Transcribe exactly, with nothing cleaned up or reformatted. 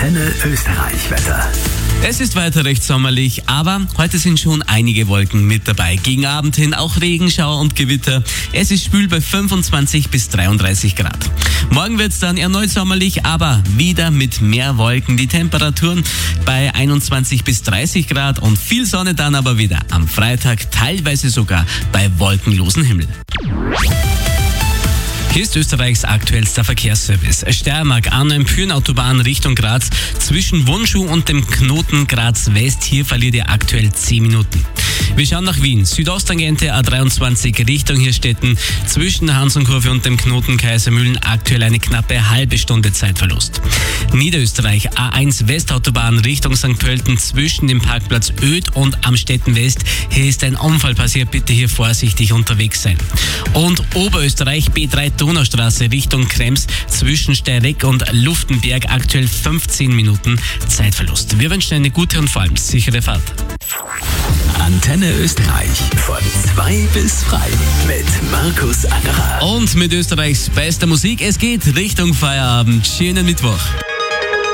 Antenne Österreich Wetter. Es ist weiter recht sommerlich, aber heute sind schon einige Wolken mit dabei. Gegen Abend hin auch Regenschauer und Gewitter. Es ist schwül bei fünfundzwanzig bis dreiunddreißig Grad. Morgen wird es dann erneut sommerlich, aber wieder mit mehr Wolken. Die Temperaturen bei einundzwanzig bis dreißig Grad und viel Sonne dann aber wieder am Freitag, teilweise sogar bei wolkenlosem Himmel. Hier ist Österreichs aktuellster Verkehrsservice. Steiermark-Arnhem-Püren-Autobahn Richtung Graz zwischen Wundschuh und dem Knoten Graz West. Hier verliert ihr aktuell zehn Minuten. Wir schauen nach Wien. Südosttangente A dreiundzwanzig Richtung Hirstetten zwischen der Hansonkurve und dem Knoten Kaisermühlen aktuell eine knappe halbe Stunde Zeitverlust. Niederösterreich A eins Westautobahn Richtung Sankt Pölten zwischen dem Parkplatz Öd und Amstetten West. Hier ist ein Unfall passiert. Bitte hier vorsichtig unterwegs sein. Und Oberösterreich B drei Donaustraße Richtung Krems zwischen Steyreck und Luftenberg aktuell fünfzehn Minuten Zeitverlust. Wir wünschen eine gute und vor allem sichere Fahrt. Antenne Österreich von zwei bis drei mit Markus Angerer. Und mit Österreichs bester Musik. Es geht Richtung Feierabend. Schönen Mittwoch.